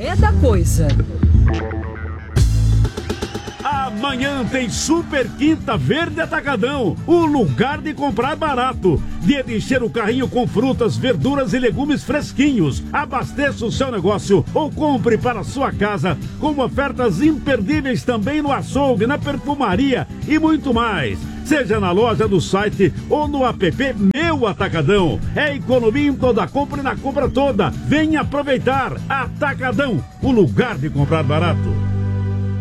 é da coisa. Amanhã tem Super Quinta Verde Atacadão, o lugar de comprar barato. Dia de encher o carrinho com frutas, verduras e legumes fresquinhos. Abasteça o seu negócio ou compre para a sua casa, com ofertas imperdíveis também no açougue, na perfumaria e muito mais. Seja na loja do site ou no app Meu Atacadão. É economia em toda compra e na compra toda. Venha aproveitar. Atacadão, o lugar de comprar barato.